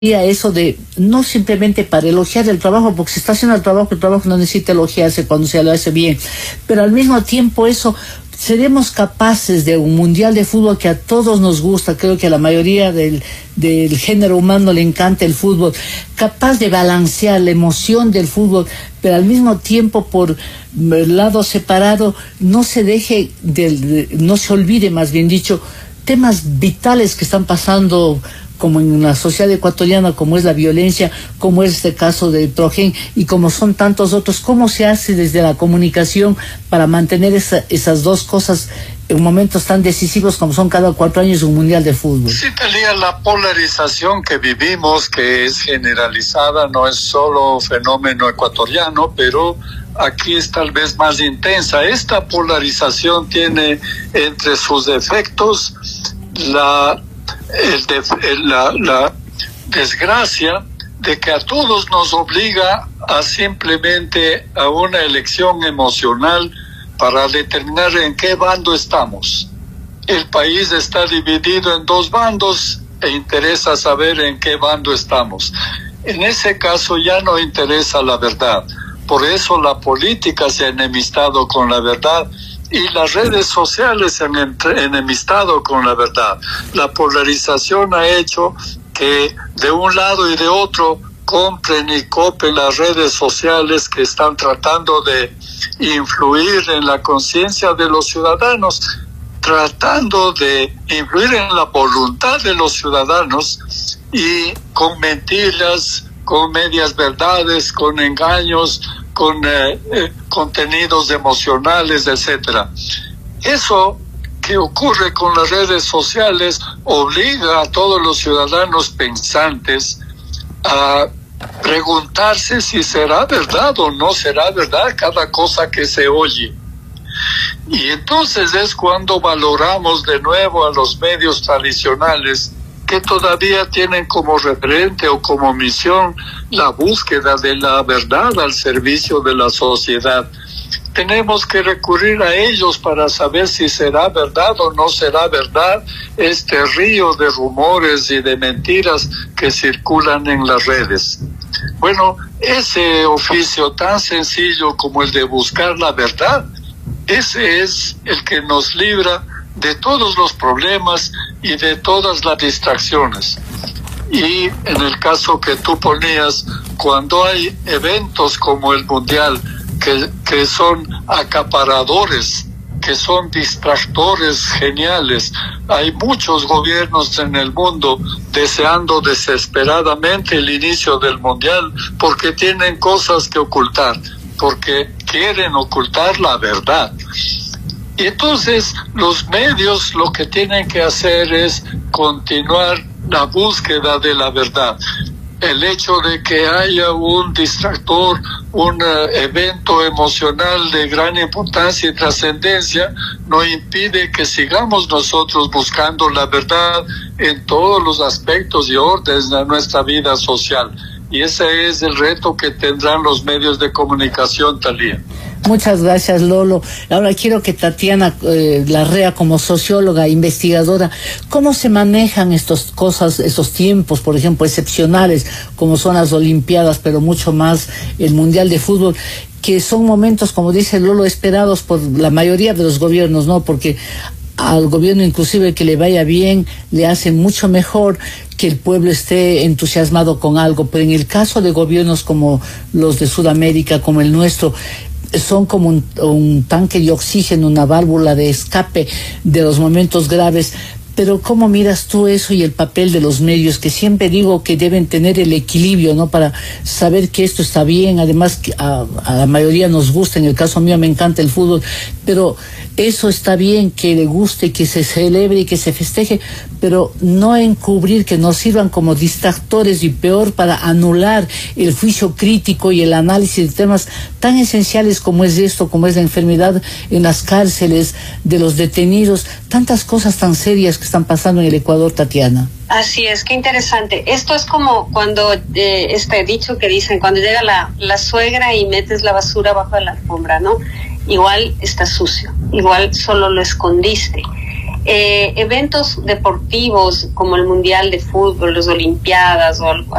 eso de no simplemente para elogiar el trabajo, porque se está haciendo el trabajo no necesita elogiarse cuando se lo hace bien, pero al mismo tiempo eso, seremos capaces de un mundial de fútbol que a todos nos gusta, creo que a la mayoría del género humano le encanta el fútbol, capaz de balancear la emoción del fútbol, pero al mismo tiempo por el lado separado no se no se olvide, más bien dicho, temas vitales que están pasando como en la sociedad ecuatoriana, como es la violencia, como es este caso de Trojen y como son tantos otros. ¿Cómo se hace desde la comunicación para mantener esas dos cosas en momentos tan decisivos como son cada 4 años un mundial de fútbol? Sí, Talía, la polarización que vivimos, que es generalizada, no es solo fenómeno ecuatoriano, pero aquí es tal vez más intensa. Esta polarización tiene entre sus defectos la desgracia de que a todos nos obliga a simplemente a una elección emocional para determinar en qué bando estamos. El país está dividido en 2 bandos e interesa saber en qué bando estamos. En ese caso ya no interesa la verdad. Por eso la política se ha enemistado con la verdad y las redes sociales se han enemistado con la verdad. La polarización ha hecho que de un lado y de otro compren y copen las redes sociales que están tratando de influir en la conciencia de los ciudadanos, tratando de influir en la voluntad de los ciudadanos y con mentiras, con medias verdades, con engaños, con contenidos emocionales, etcétera. Eso que ocurre con las redes sociales obliga a todos los ciudadanos pensantes a preguntarse si será verdad o no será verdad cada cosa que se oye. Y entonces es cuando valoramos de nuevo a los medios tradicionales que todavía tienen como referente o como misión la búsqueda de la verdad al servicio de la sociedad. Tenemos que recurrir a ellos para saber si será verdad o no será verdad este río de rumores y de mentiras que circulan en las redes. Bueno, ese oficio tan sencillo como el de buscar la verdad, ese es el que nos libra de todos los problemas y de todas las distracciones. Y en el caso que tú ponías, cuando hay eventos como el Mundial, que son acaparadores, que son distractores geniales, hay muchos gobiernos en el mundo deseando desesperadamente el inicio del Mundial porque tienen cosas que ocultar, porque quieren ocultar la verdad. Y entonces los medios lo que tienen que hacer es continuar la búsqueda de la verdad. El hecho de que haya un distractor, un evento emocional de gran importancia y trascendencia, no impide que sigamos nosotros buscando la verdad en todos los aspectos y órdenes de nuestra vida social. Y ese es el reto que tendrán los medios de comunicación, Talía. Muchas gracias, Lolo. Ahora quiero que Tatiana Larrea, como socióloga, investigadora, ¿cómo se manejan estos tiempos, por ejemplo, excepcionales, como son las Olimpiadas, pero mucho más el Mundial de Fútbol, que son momentos, como dice Lolo, esperados por la mayoría de los gobiernos, ¿no? Porque al gobierno inclusive que le vaya bien, le hace mucho mejor que el pueblo esté entusiasmado con algo, pero en el caso de gobiernos como los de Sudamérica, como el nuestro, son como un tanque de oxígeno, una válvula de escape de los momentos graves. Pero ¿cómo miras tú eso y el papel de los medios? Que siempre digo que deben tener el equilibrio, ¿no? Para saber que esto está bien. Además, que a la mayoría nos gusta, en el caso mío me encanta el fútbol, pero eso está bien, que le guste, que se celebre y que se festeje, pero no encubrir, que nos sirvan como distractores y peor para anular el juicio crítico y el análisis de temas tan esenciales como es esto, como es la enfermedad en las cárceles de los detenidos, tantas cosas tan serias que están pasando en el Ecuador, Tatiana. Así es, qué interesante. Esto es como cuando este dicho que dicen, cuando llega la suegra y metes la basura bajo la alfombra, ¿no? Igual está sucio, igual solo lo escondiste. Eventos deportivos como el Mundial de Fútbol, las Olimpiadas o